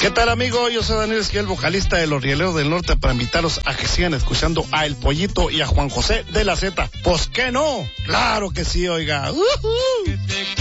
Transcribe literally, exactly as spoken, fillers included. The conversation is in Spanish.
¿Qué tal, amigo? Yo soy Daniel Esquivel, vocalista de Los Rieleros del Norte, para invitarlos a que sigan escuchando a El Pollito y a Juan José de la Z. ¿Pues qué no? ¡Claro que sí, oiga! ¡Uh-huh!